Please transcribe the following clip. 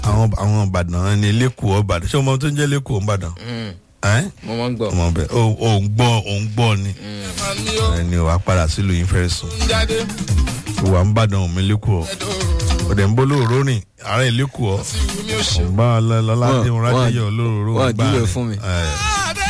àwọn Ìbàdàn ni lẹ́kọ̀ọ́ Ìbàdàn ṣé o mọ tó ń jẹ́ lẹ́kọ̀ọ́ Ìbàdàn. mo máa ń gbọ́. ọmọ bẹ ò ń gbọ́ ni ẹni wàá padà sílùú yín fẹ́ sùn wà ń bàdàn mi lẹ́kọ̀ọ́ ọ̀dẹ̀ ń bọ́ lóòró rìn ààrẹ lẹ́kọ̀ọ́ ọ̀gbọ́n ọlọ́ládé wọn rájẹyọ lóòró wọ́n àdúrà fún mi.